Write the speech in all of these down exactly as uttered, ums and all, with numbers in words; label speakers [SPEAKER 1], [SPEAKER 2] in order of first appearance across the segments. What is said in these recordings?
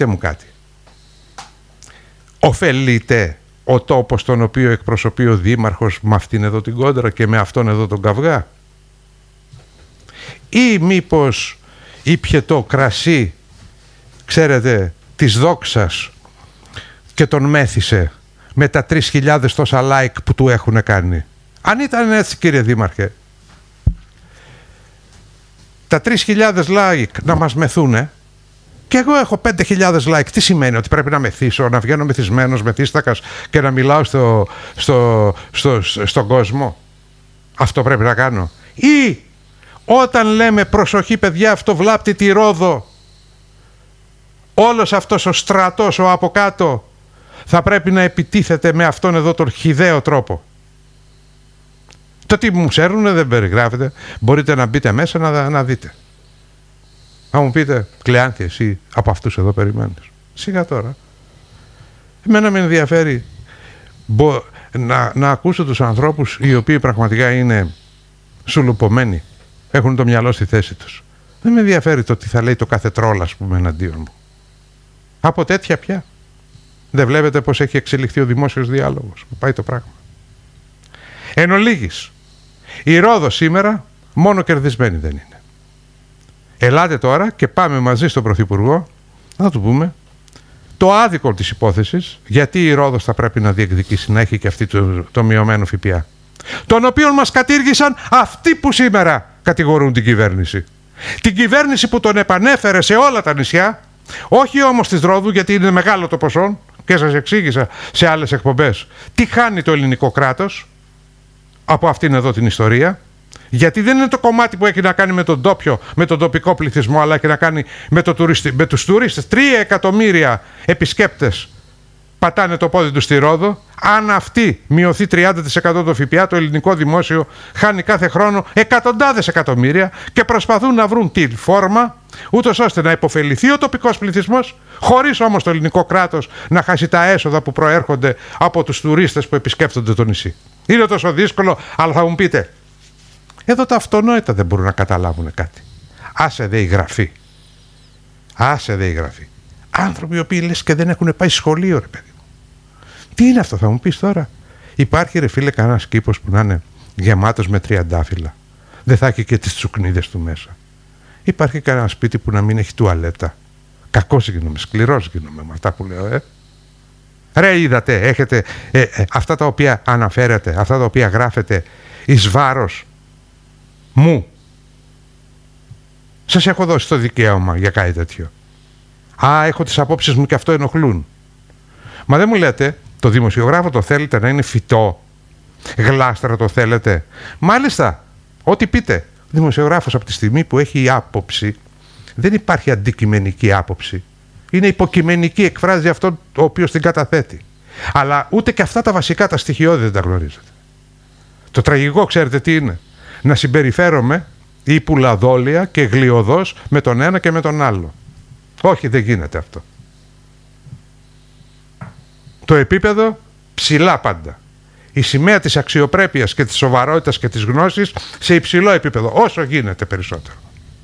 [SPEAKER 1] πείτε μου κάτι. Ωφελείται ο τόπος τον οποίο εκπροσωπεί ο δήμαρχος με αυτήν εδώ την κόντρα και με αυτόν εδώ τον καυγά? Ή μήπως ήπιε το κρασί, ξέρετε, της δόξας και τον μέθησε με τα τρεις χιλιάδες τόσα like που του έχουν κάνει? Αν ήταν έτσι, κύριε Δήμαρχε, τα τρεις χιλιάδες like να μας μεθούνε και εγώ έχω πέντε χιλιάδες like, τι σημαίνει? Ότι πρέπει να μεθύσω, να βγαίνω μεθυσμένος, μεθύστακας και να μιλάω στο, στο, στο, στο, στον κόσμο? Αυτό πρέπει να κάνω? Ή όταν λέμε προσοχή παιδιά, αυτό βλάπτει τη Ρόδο, όλος αυτός ο στρατός ο από κάτω θα πρέπει να επιτίθεται με αυτόν εδώ τον χυδαίο τρόπο? Το τι μου ξέρουν δεν περιγράφεται. Μπορείτε να μπείτε μέσα να, να δείτε. Να μου πείτε, Κλεάνθη, εσύ από αυτούς εδώ περιμένεις? Σιγά τώρα. Εμένα με ενδιαφέρει μπο, να, να ακούσω τους ανθρώπους οι οποίοι πραγματικά είναι σουλουπωμένοι, έχουν το μυαλό στη θέση τους. Δεν με ενδιαφέρει το τι θα λέει το κάθε τρόλ, ας πούμε, εναντίον μου. Από τέτοια πια. Δεν βλέπετε πως έχει εξελιχθεί ο δημόσιος διάλογος? Που πάει το πράγμα. Εν ολίγης, η Ρόδος σήμερα μόνο κερδισμένη δεν είναι. Ελάτε τώρα και πάμε μαζί στον Πρωθυπουργό να του πούμε το άδικο της υπόθεσης, γιατί η Ρόδος θα πρέπει να διεκδικήσει να έχει και αυτή το, το μειωμένο ΦΠΑ, τον οποίο μας κατήργησαν αυτοί που σήμερα κατηγορούν την κυβέρνηση. Την κυβέρνηση που τον επανέφερε σε όλα τα νησιά, όχι όμως της Ρόδου, γιατί είναι μεγάλο το ποσό και σας εξήγησα σε άλλες εκπομπές τι χάνει το ελληνικό κράτος από αυτήν εδώ την ιστορία. Γιατί δεν είναι το κομμάτι που έχει να κάνει με τον τόπιο, με τον τοπικό πληθυσμό, αλλά έχει να κάνει με, το τουριστι... με τους τουρίστες. Τρία εκατομμύρια επισκέπτες πατάνε το πόδι τους στη Ρόδο. Αν αυτή μειωθεί τριάντα τοις εκατό το ΦΠΑ, το ελληνικό δημόσιο χάνει κάθε χρόνο εκατοντάδες εκατομμύρια και προσπαθούν να βρουν τη φόρμα ούτως ώστε να υποφεληθεί ο τοπικός πληθυσμός, χωρίς όμως το ελληνικό κράτος να χάσει τα έσοδα που προέρχονται από τους τουρίστες που επισκέπτονται το νησί. Είναι τόσο δύσκολο, αλλά θα μου πείτε, εδώ τα αυτονόητα δεν μπορούν να καταλάβουν κάτι. Άσε δε η γραφή. Άσε δε η γραφή. Άνθρωποι οι οποίοι λες και δεν έχουν πάει σχολείο, ρε παιδί μου. Τι είναι αυτό, θα μου πεις τώρα? Υπάρχει, ρε φίλε, κανένας κήπος που να είναι γεμάτος με τριαντάφυλλα? Δεν θα έχει και τις τσουκνίδες του μέσα? Υπάρχει κανένα σπίτι που να μην έχει τουαλέτα? Κακός γίνομαι, σκληρός γίνομαι με αυτά που λέω, ε. Ρε, είδατε, έχετε ε, ε, αυτά τα οποία αναφέρετε, αυτά τα οποία γράφετε εις βάρος μου. Σας έχω δώσει το δικαίωμα για κάτι τέτοιο. Α, έχω τις απόψεις μου και αυτό ενοχλούν. Μα δεν μου λέτε, το δημοσιογράφο το θέλετε να είναι φυτό, γλάστρα το θέλετε? Μάλιστα, ό,τι πείτε. Ο δημοσιογράφος από τη στιγμή που έχει άποψη, δεν υπάρχει αντικειμενική άποψη. Είναι υποκειμενική, εκφράζει αυτόν ο οποίος την καταθέτει. Αλλά ούτε και αυτά τα βασικά, τα στοιχειώδη δεν τα γνωρίζετε. Το τραγικό, ξέρετε τι είναι? Να συμπεριφέρομαι ή πουλαδόλια και γλιωδώς με τον ένα και με τον άλλο. Όχι, δεν γίνεται αυτό. Το επίπεδο ψηλά πάντα. Η σημαία της αξιοπρέπειας και της σοβαρότητας και της γνώσης σε υψηλό επίπεδο, όσο γίνεται περισσότερο.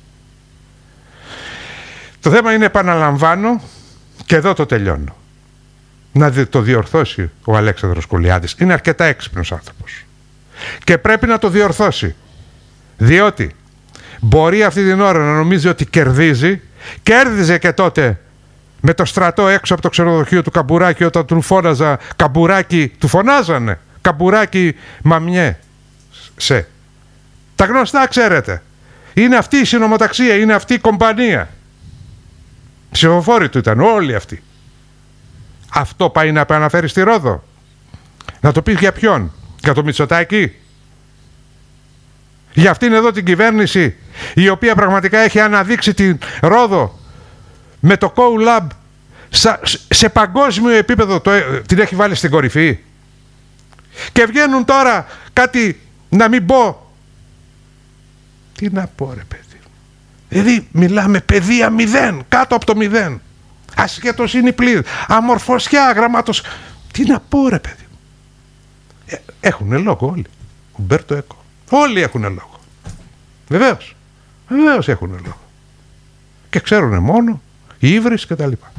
[SPEAKER 1] Το θέμα είναι, επαναλαμβάνω, και εδώ το τελειώνω, να το διορθώσει ο Αλέξανδρος Κουλιάδης. Είναι αρκετά έξυπνος άνθρωπος και πρέπει να το διορθώσει, διότι μπορεί αυτή την ώρα να νομίζει ότι κερδίζει. Κέρδιζε και τότε με το στρατό έξω από το ξενοδοχείο του Καμπουράκη, όταν του φώναζα Καμπουράκη, του φωνάζανε Καμπουράκη μαμιέ σε. Τα γνωστά, ξέρετε. Είναι αυτή η συνομοταξία, είναι αυτή η κομπανία. Ψηφοφόροι του ήταν όλοι αυτοί. Αυτό πάει να επαναφέρει στη Ρόδο? Να το πεις για ποιον? Για το Μητσοτάκη? Για αυτήν εδώ την κυβέρνηση, η οποία πραγματικά έχει αναδείξει την Ρόδο με το CoLab σε παγκόσμιο επίπεδο, το, την έχει βάλει στην κορυφή? Και βγαίνουν τώρα κάτι, να μην πω, τι να πω, ρε παιδί. Δηλαδή μιλάμε παιδεία μηδέν, κάτω από το μηδέν. Ασχετοσύνη πλήρη, αμορφωσιά, γραμμάτος. Τι να πω, ρε παιδί. Ε, έχουνε λόγο όλοι. Ουμπέρτο Έκο. Όλοι έχουνε λόγο. Βεβαίως. Βεβαίως έχουνε λόγο. Και ξέρουνε μόνο οι ύβρις και τα λοιπά.